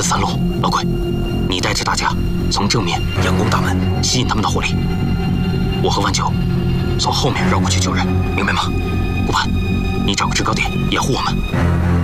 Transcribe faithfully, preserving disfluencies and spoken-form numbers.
分三路。老鬼，你带着大家从正面佯攻大门，吸引他们的火力。我和万九从后面绕过去救人，明白吗？顾盼，你找个制高点掩护我们。